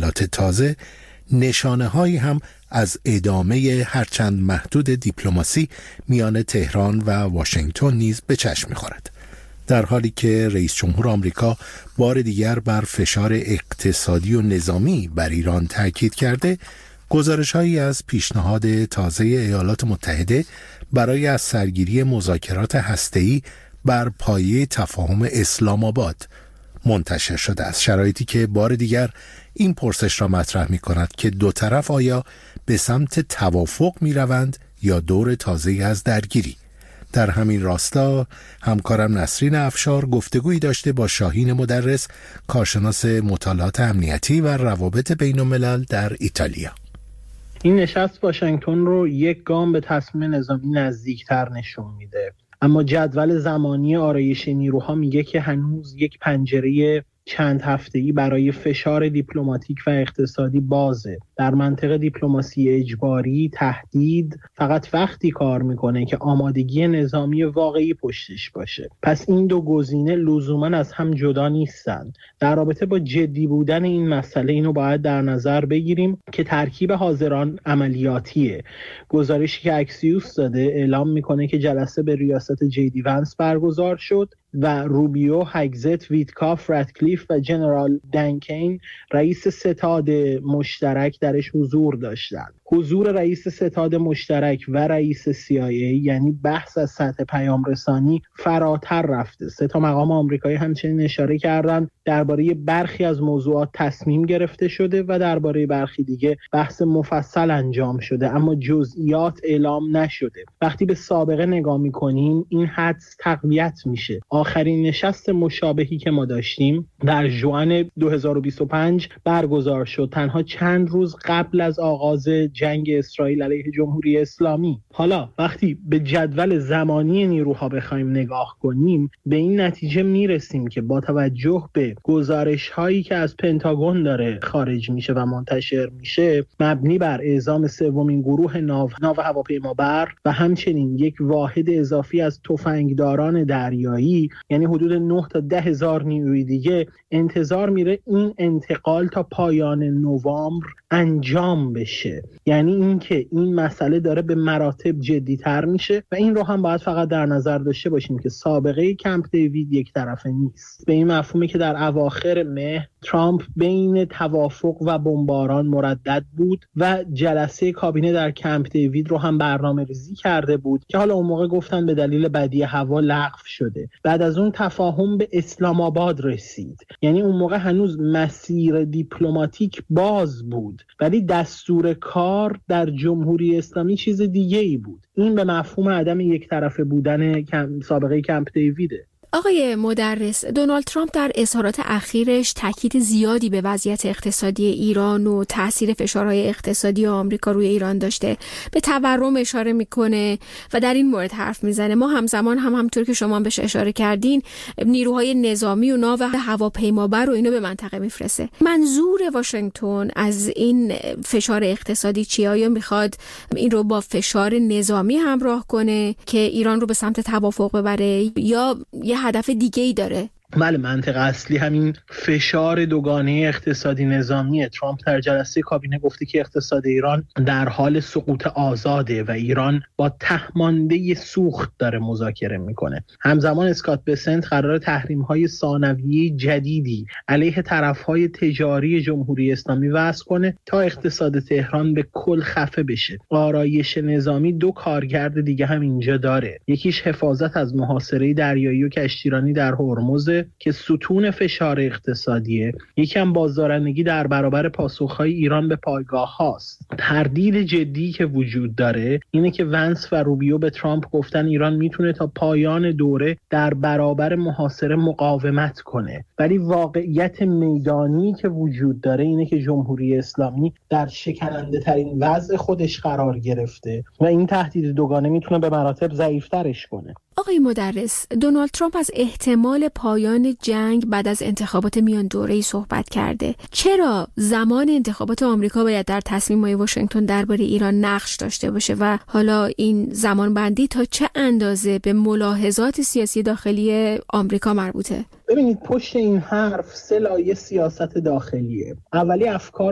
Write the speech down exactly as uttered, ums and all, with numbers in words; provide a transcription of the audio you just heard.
اطلاعات تازه نشانه هایی هم از ادامه هرچند محدود دیپلماسی میان تهران و واشنگتن نیز به چشم می‌خورد. در حالی که رئیس جمهور آمریکا بار دیگر بر فشار اقتصادی و نظامی بر ایران تاکید کرده، گزارش‌هایی از پیشنهاد تازه ایالات متحده برای از سرگیری مذاکرات هسته‌ای بر پایه تفاهم اسلام آباد منتشر شده است، شرایطی که بار دیگر این پرسش را مطرح می‌کند که دو طرف آیا به سمت توافق می‌روند یا دور تازه‌ای از درگیری. در همین راستا همکارم نسرین افشار گفتگویی داشته با شاهین مدرس، کارشناس مطالعات امنیتی و روابط بین‌الملل در ایتالیا. این نشست واشنگتن رو یک گام به تصمیم نظامی نزدیکتر نشون میده، اما جدول زمانی آرایش نیروها میگه که هنوز یک پنجره چند هفته‌ای برای فشار دیپلماتیک و اقتصادی بازه. در منطقه دیپلماسی اجباری تهدید فقط وقتی کار میکنه که آمادگی نظامی واقعی پشتش باشه. پس این دو گزینه لزوماً از هم جدا نیستن. در رابطه با جدی بودن این مسئله اینو باید در نظر بگیریم که ترکیب حاضران عملیاتیه. گزارشی که اکسیوس داده اعلام میکنه که جلسه به ریاست جی دی ونس برگزار شد و روبیو، هگزت، ویتکاف، رادکلیف و جنرال دنکین رئیس ستاد مشترک درش حضور داشتند. حضور رئیس ستاد مشترک و رئیس سی آی ای یعنی بحث از سطح پیام رسانی فراتر رفته. سه تا مقام آمریکایی همچنین اشاره کردند درباره برخی از موضوعات تصمیم گرفته شده و درباره برخی دیگه بحث مفصل انجام شده، اما جزئیات اعلام نشده. وقتی به سابقه نگاه می‌کنیم این حدس تقویت میشه. آخرین نشست مشابهی که ما داشتیم در ژوئن دو هزار و بیست و پنج برگزار شد، تنها چند روز قبل از آغاز جنگ اسرائیل علیه جمهوری اسلامی. حالا وقتی به جدول زمانی نیروها بخوایم نگاه کنیم به این نتیجه میرسیم که با توجه به گزارش هایی که از پنتاگون داره خارج میشه و منتشر میشه، مبنی بر اعزام سومین گروه ناو ناو هواپیمابر و همچنین یک واحد اضافی از تفنگداران دریایی، یعنی حدود نه تا ده هزار نیروی دیگه، انتظار میره این انتقال تا پایان نوامبر انجام بشه. یعنی اینکه این مسئله داره به مراتب جدی‌تر میشه و این رو هم باید فقط در نظر داشته باشیم که سابقه کمپ دیوید یک طرفه نیست. به این مفهومه که در اواخر مه ترامپ بین توافق و بمباران مردد بود و جلسه کابینه در کمپ دیوید رو هم برنامه ریزی کرده بود که حالا اون موقع گفتن به دلیل بدی هوا لغو شده. بعد از اون تفاهم به اسلام آباد رسید، یعنی اون موقع هنوز مسیر دیپلماتیک باز بود ولی دستور کار در جمهوری اسلامی چیز دیگه ای بود. این به مفهوم عدم یک طرفه بودن سابقه کمپ دیویده. آقای مدرس، دونالد ترامپ در اظهارات اخیرش تاکید زیادی به وضعیت اقتصادی ایران و تاثیر فشارهای اقتصادی آمریکا روی ایران داشته. به تورم اشاره میکنه و در این مورد حرف میزنه. ما همزمان هم همونطور که شما بهش اشاره کردین نیروهای نظامی و ناو هواپیمابر رو اینو به منطقه میفرسته. منظور واشنگتن از این فشار اقتصادی چیه؟ آیا میخواد این رو با فشار نظامی همراه کنه که ایران رو به سمت توافق ببره یا یه هدف دیگه ای داره؟ بله، منطق اصلی همین فشار دوگانه اقتصادی نظامیه. ترامپ در جلسه کابینه گفته که اقتصاد ایران در حال سقوط آزاده و ایران با تهمانده سوخت داره مذاکره میکنه. همزمان اسکات بسنت قرار تحریم‌های ثانویه جدیدی علیه طرف‌های تجاری جمهوری اسلامی وضع کنه تا اقتصاد تهران به کل خفه بشه. آرایش نظامی دو کارکرد دیگه هم اینجا داره. یکیش حفاظت از محاصره دریایی و کشتیرانی در هرمز که ستون فشار اقتصادیه، یکم بازدارندگی در برابر پاسخهای ایران به پایگاه هاست. تردید جدی که وجود داره اینه که ونس و روبیو به ترامپ گفتن ایران میتونه تا پایان دوره در برابر محاصره مقاومت کنه، ولی واقعیت میدانی که وجود داره اینه که جمهوری اسلامی در شکننده ترین وضع خودش قرار گرفته و این تهدید دوگانه میتونه به مراتب ضعیفترش کنه. آقای مدرس، دونالد ترامپ از احتمال پایان جنگ بعد از انتخابات میان دوره‌ای صحبت کرده. چرا زمان انتخابات آمریکا باید در تصمیم‌های واشنگتن درباره ایران نقش داشته باشه و حالا این زمان بندی تا چه اندازه به ملاحظات سیاسی داخلی آمریکا مربوطه؟ ببینید، پشت این حرف سه لایه سیاست داخلیه. اولی افکار